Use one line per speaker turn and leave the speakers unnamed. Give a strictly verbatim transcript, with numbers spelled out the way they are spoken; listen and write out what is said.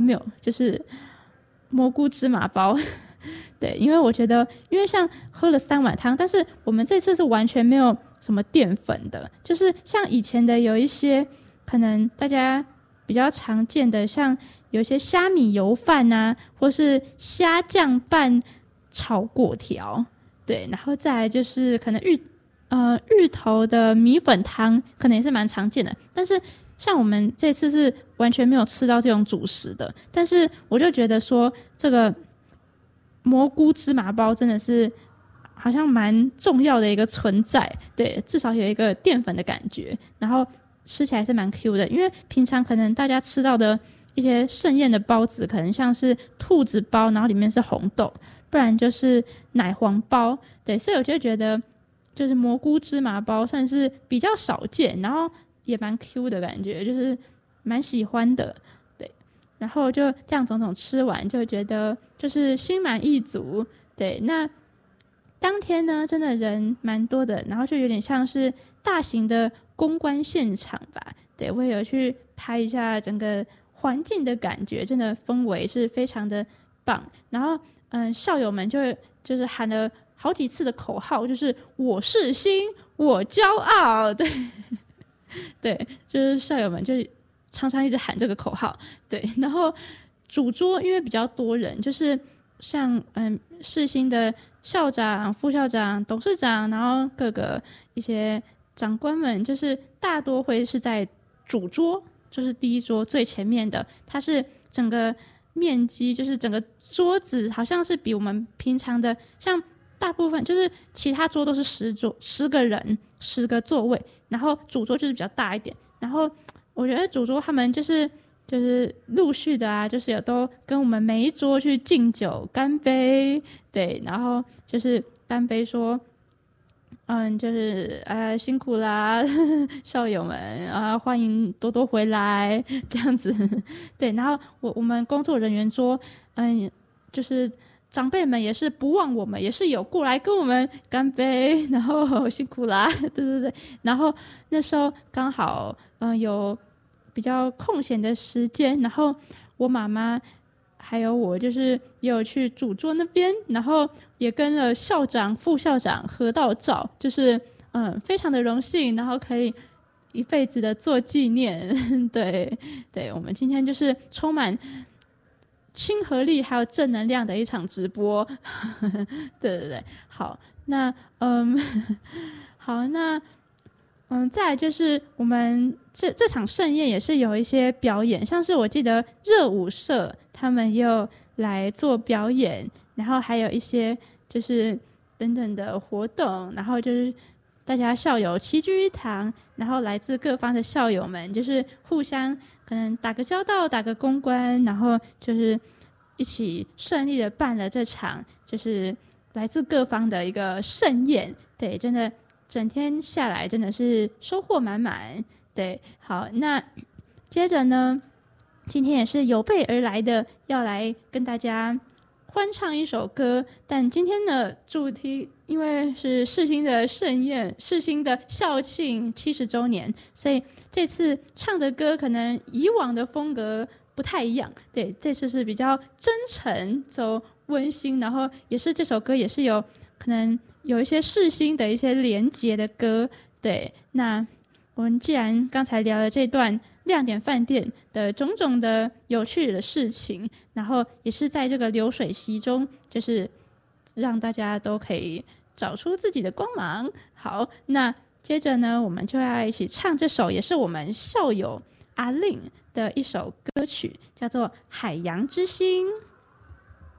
谬，就是蘑菇芝麻包。对，因为我觉得，因为像喝了三碗汤，但是我们这次是完全没有什么淀粉的，就是像以前的有一些可能大家比较常见的，像有一些虾米油饭啊，或是虾酱拌炒粿条，对，然后再来就是可能芋呃芋头的米粉汤，可能也是蛮常见的，但是像我们这次是完全没有吃到这种主食的，但是我就觉得说这个蘑菇芝麻包真的是好像蛮重要的一个存在，对，至少有一个淀粉的感觉，然后吃起来是蛮 Q 的，因为平常可能大家吃到的一些盛宴的包子可能像是兔子包，然后里面是红豆，不然就是奶黄包，对，所以我就觉得就是蘑菇芝麻包算是比较少见，然后也蛮 Q 的感觉，就是蛮喜欢的，对，然后就这样种种吃完就觉得就是心满意足，对，那当天呢真的人蛮多的，然后就有点像是大型的公关现场吧，对，我也有去拍一下整个环境的感觉，真的氛围是非常的棒，然后嗯，校友们就就是喊了好几次的口号，就是我是新我骄傲，对对，就是校友们就常常一直喊这个口号，对，然后主桌因为比较多人，就是像嗯世新的校长、副校长、董事长，然后各个一些长官们，就是大多会是在主桌，就是第一桌最前面的，它是整个面积，就是整个桌子好像是比我们平常的，像大部分就是其他桌都是十桌十个人十个座位，然后主桌就是比较大一点，然后我觉得主桌他们就是就是陆续的啊，就是有都跟我们每一桌去敬酒干杯，对，然后就是干杯说嗯，就是呃辛苦啦，校友们啊，欢迎多多回来这样子，对，然后我我们工作人员说，嗯，就是长辈们也是不忘我们，也是有过来跟我们干杯，然后辛苦啦，对对对，然后那时候刚好嗯有比较空闲的时间，然后我妈妈还有我就是也有去主桌那边，然后也跟了校长、副校长合到照，就是嗯非常的荣幸，然后可以一辈子的做纪念。对对，我们今天就是充满亲和力还有正能量的一场直播。对对对，好，那嗯好，那嗯，再来就是我们这这场盛宴也是有一些表演，像是我记得热舞社他们也有来做表演，然后还有一些就是等等的活动，然后就是大家校友齐聚一堂，然后来自各方的校友们就是互相可能打个交道、打个公关，然后就是一起顺利的办了这场就是来自各方的一个盛宴，对，真的。整天下来真的是收获满满，对，好，那接着呢，今天也是有备而来的，要来跟大家欢唱一首歌，但今天的主题因为是世新的盛宴，世新的校庆七十周年，所以这次唱的歌可能以往的风格不太一样，对，这次是比较真诚，走温馨，然后也是这首歌也是有可能有一些世新的一些连结的歌，对，那我们既然刚才聊了这段亮点饭店的种种的有趣的事情，然后也是在这个流水席中，就是让大家都可以找出自己的光芒。好，那接着呢，我们就要一起唱这首也是我们校友阿令的一首歌曲，叫做《海洋之心》。